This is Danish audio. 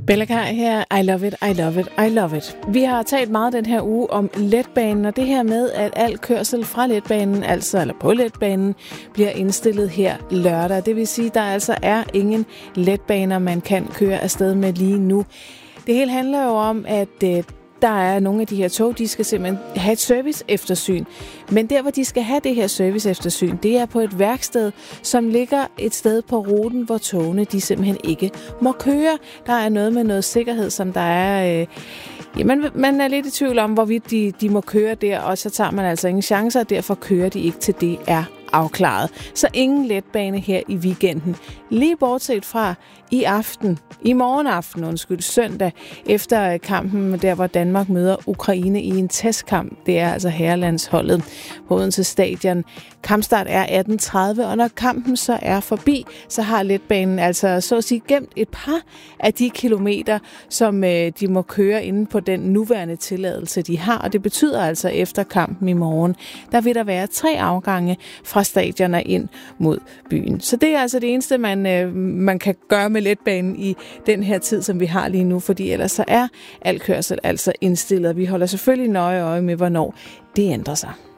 Bella Kar her. I love it, I love it, I love it. Vi har talt meget den her uge om letbanen, og det her med, at al kørsel fra letbanen, eller på letbanen, bliver indstillet her lørdag. Det vil sige, at der altså er ingen letbaner, man kan køre afsted med lige nu. Det hele handler jo om, at der er nogle af de her tog, de skal simpelthen have et service-eftersyn. Men der, hvor de skal have det her service-eftersyn, det er på et værksted, som ligger et sted på ruten, hvor togene de simpelthen ikke må køre. Der er noget med noget sikkerhed, som der er... man er lidt i tvivl om, hvorvidt de må køre der, og så tager man altså ingen chancer, og derfor kører de ikke til det er afklaret. Så ingen letbane her i weekenden. Lige bortset fra i morgenaften, søndag, efter kampen der, hvor Danmark møder Ukraine i en testkamp. Det er altså herrelandsholdet på Odense Stadion. Kampstart er 18:30, og når kampen så er forbi, så har letbanen altså så at sige gemt et par af de kilometer, som de må køre inde på den nuværende tilladelse, de har. Og det betyder altså efter kampen i morgen, der vil der være 3 afgange fra stadion og ind mod byen. Så det er altså det eneste, man kan gøre med letbanen i den her tid, som vi har lige nu, fordi ellers så er al kørsel altså indstillet. Vi holder selvfølgelig nøje øje med, hvornår det ændrer sig.